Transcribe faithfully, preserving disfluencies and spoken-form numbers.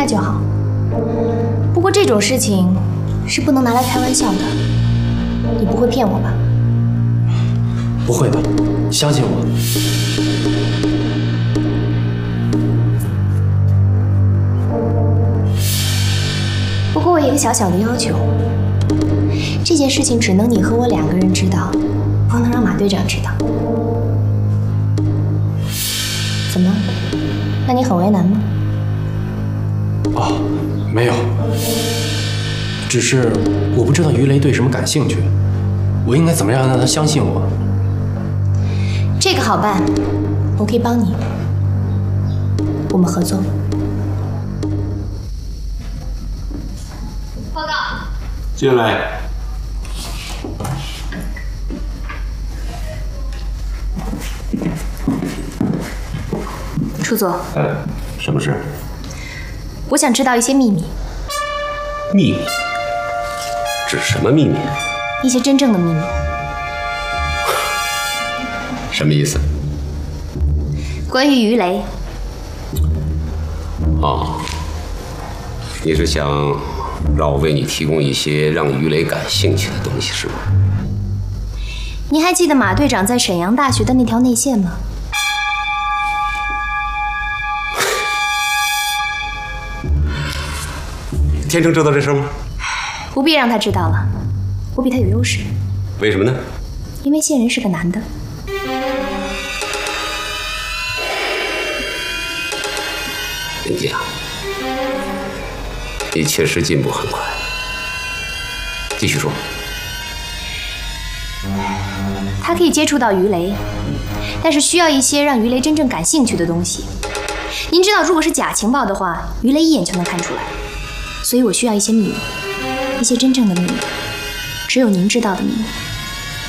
就好。不过这种事情是不能拿来开玩笑的，你不会骗我吧？ 不会的，相信我。 不过我有一个小小的要求，这件事情只能你和我两个人知道，不能让马队长知道。怎么？那你很为难吗？ 哦，没有，只是我不知道于雷对什么感兴趣，我应该怎么样让他相信我？ 这个好办，我可以帮你，我们合作。报告。 进来。 初佐。 呃，什么事？ 我想知道一些秘密。 秘密？指什么秘密？ 一些真正的秘密。 什么意思？ 关于鱼雷。 哦，你是想让我为你提供一些让鱼雷感兴趣的东西是吗？ 你还记得马队长在沈阳大学的那条内线吗？ 天成知道这事吗？ 不必让他知道了，我比他有优势。 为什么呢？ 因为线人是个男的。 林佳，你确实进步很快。继续说。 他可以接触到鱼雷，但是需要一些让鱼雷真正感兴趣的东西。您知道，如果是假情报的话，鱼雷一眼就能看出来。所以我需要一些秘密，一些真正的秘密，只有您知道的秘密。